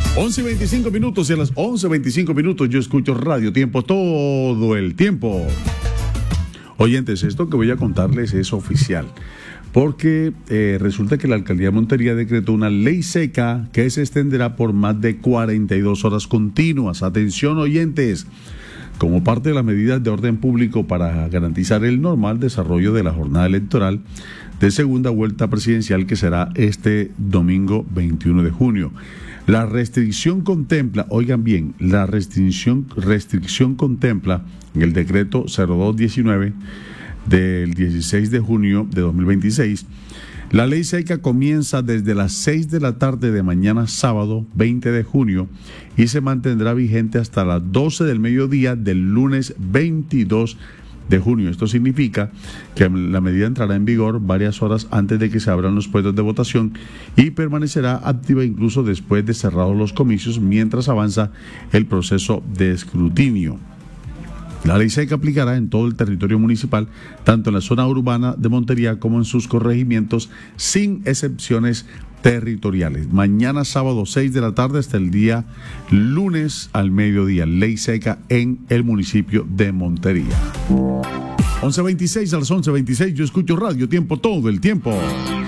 11:25 y a las 11:25 yo escucho Radio Tiempo todo el tiempo. Oyentes, esto que voy a contarles es oficial, porque resulta que la Alcaldía de Montería decretó una ley seca que se extenderá por más de 42 horas continuas. Atención, oyentes, como parte de las medidas de orden público para garantizar el normal desarrollo de la jornada electoral de segunda vuelta presidencial, que será este domingo 21 de junio. La restricción contempla, oigan bien, la restricción contempla en el decreto 0219 del 16 de junio de 2026. La ley seca comienza desde las 6 de la tarde de mañana sábado 20 de junio y se mantendrá vigente hasta las 12 del mediodía del lunes 22 de junio. Esto significa que la medida entrará en vigor varias horas antes de que se abran los puestos de votación y permanecerá activa incluso después de cerrados los comicios mientras avanza el proceso de escrutinio. La ley seca aplicará en todo el territorio municipal, tanto en la zona urbana de Montería como en sus corregimientos, sin excepciones territoriales. Mañana sábado 6 de la tarde hasta el día lunes al mediodía. Ley seca en el municipio de Montería. 11:26 a las 11:26 yo escucho Radio Tiempo todo el tiempo.